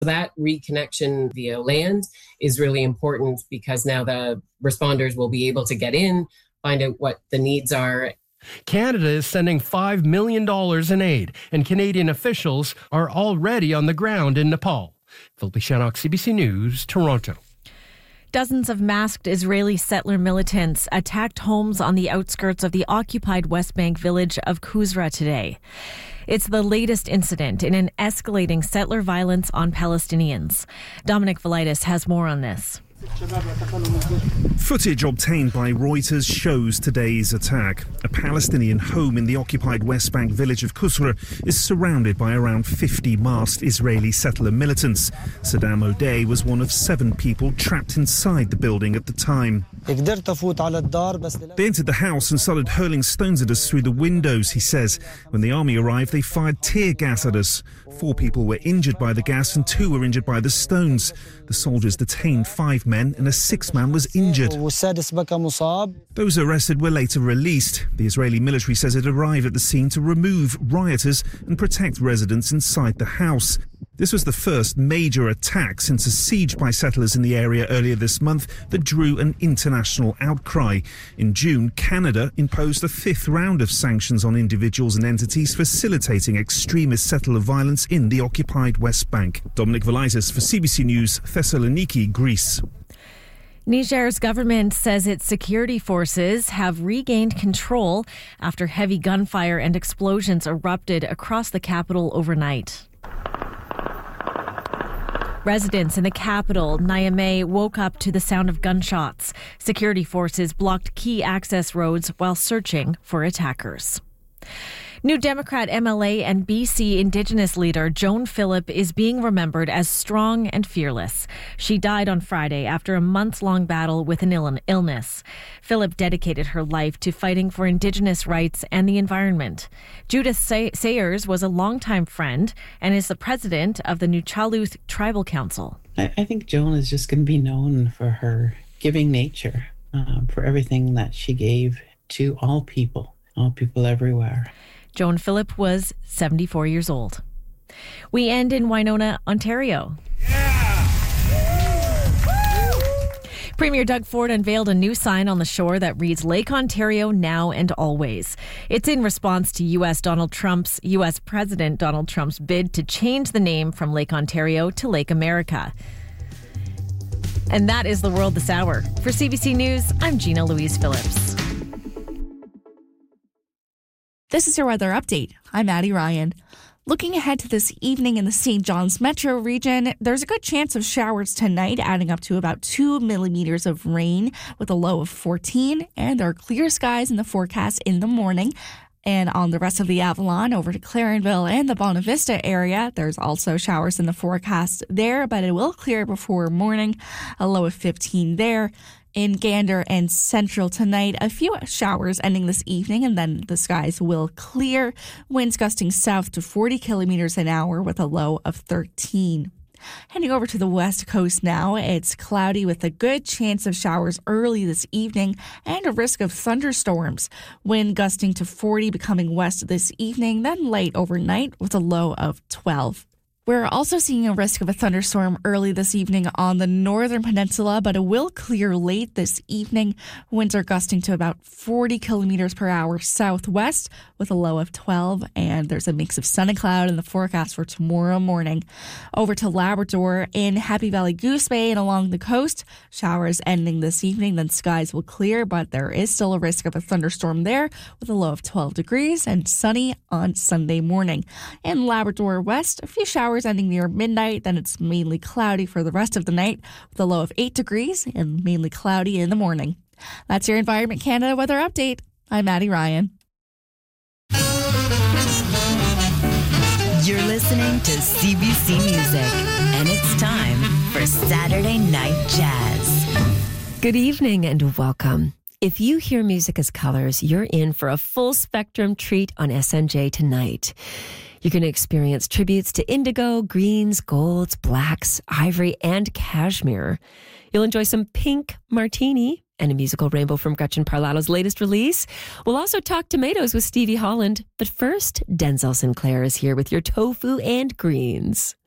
That reconnection via land is really important because now the responders will be able to get in, find out what the needs are. Canada is sending $5 million in aid, and Canadian officials are already on the ground in Nepal. Philip Shannock, CBC News, Toronto. Dozens of masked Israeli settler militants attacked homes on the outskirts of the occupied West Bank village of Kusra today. It's the latest incident in an escalating settler violence on Palestinians. Dominic Velitis has more on this. Footage obtained by Reuters shows today's attack. A Palestinian home in the occupied West Bank village of Kusra is surrounded by around 50 masked Israeli settler militants. Saddam O'Day was one of 7 people trapped inside the building at the time. They entered the house and started hurling stones at us through the windows, he says. When the army arrived, they fired tear gas at us. 4 people were injured by the gas and 2 were injured by the stones. The soldiers detained 5 men and a 6th man was injured. Those arrested were later released. The Israeli military says it arrived at the scene to remove rioters and protect residents inside the house. This was the first major attack since a siege by settlers in the area earlier this month that drew an international outcry. In June, Canada imposed a 5th round of sanctions on individuals and entities facilitating extremist settler violence in the occupied West Bank. Dominic Velitis for CBC News, Thessaloniki, Greece. Niger's government says its security forces have regained control after heavy gunfire and explosions erupted across the capital overnight. Residents in the capital, Niamey, woke up to the sound of gunshots. Security forces blocked key access roads while searching for attackers. New Democrat MLA and BC Indigenous leader Joan Phillip is being remembered as strong and fearless. She died on Friday after a months-long battle with an illness. Phillip dedicated her life to fighting for Indigenous rights and the environment. Judith Sayers was a longtime friend and is the president of the Nuchaluth Tribal Council. I think Joan is just going to be known for her giving nature, for everything that she gave to all people everywhere. Joan Phillip was 74 years old. We end in Winona, Ontario. Yeah! Premier Doug Ford unveiled a new sign on the shore that reads Lake Ontario now and always. It's in response to U.S. President Donald Trump's bid to change the name from Lake Ontario to Lake America. And that is the world this hour. For CBC News, I'm Gina Louise Phillips. This is your weather update. I'm Maddie Ryan. Looking ahead to this evening in the St. John's metro region, there's a good chance of showers tonight, adding up to about 2 millimeters of rain with a low of 14. And there are clear skies in the forecast in the morning. And on the rest of the Avalon, over to Clarenville and the Bonavista area, there's also showers in the forecast there, but it will clear before morning, a low of 15 there. In Gander and Central tonight, a few showers ending this evening, and then the skies will clear. Winds gusting south to 40 kilometers an hour with a low of 13. Heading over to the west coast now, it's cloudy with a good chance of showers early this evening and a risk of thunderstorms. Wind gusting to 40, becoming west this evening, then light overnight with a low of 12. We're also seeing a risk of a thunderstorm early this evening on the northern peninsula, but it will clear late this evening. Winds are gusting to about 40 kilometers per hour southwest with a low of 12, and there's a mix of sun and cloud in the forecast for tomorrow morning. Over to Labrador in Happy Valley Goose Bay and along the coast, showers ending this evening, then skies will clear, but there is still a risk of a thunderstorm there with a low of 12 degrees and sunny on Sunday morning. In Labrador West, a few showers ending near midnight, then it's mainly cloudy for the rest of the night with a low of 8 degrees and mainly cloudy in the morning. That's your Environment Canada weather update. I'm Maddie Ryan. You're listening to CBC Music, and it's time for Saturday Night Jazz. Good evening and welcome. If you hear music as colors, you're in for a full spectrum treat on SNJ tonight. You're going to experience tributes to indigo, greens, golds, blacks, ivory, and cashmere. You'll enjoy some Pink Martini and a musical rainbow from Gretchen Parlato's latest release. We'll also talk tomatoes with Stevie Holland. But first, Denzel Sinclair is here with your tofu and greens.